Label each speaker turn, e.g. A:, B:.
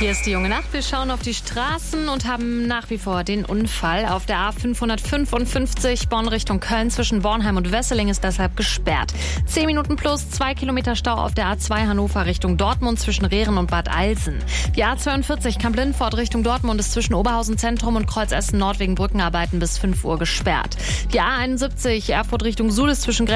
A: Hier ist die junge Nacht. Wir schauen auf die Straßen und haben nach wie vor den Unfall. Auf der A555 Bonn Richtung Köln zwischen Bornheim und Wesseling ist deshalb gesperrt. 10 Minuten plus 2 Kilometer Stau auf der A2 Hannover Richtung Dortmund zwischen Rehren und Bad Alsen. Die A42 Kamp-Lindfort Richtung Dortmund ist zwischen Oberhausen Zentrum und Kreuz Essen Nord wegen Brückenarbeiten bis 5 Uhr gesperrt. Die A71 Erfurt Richtung Suhl ist zwischen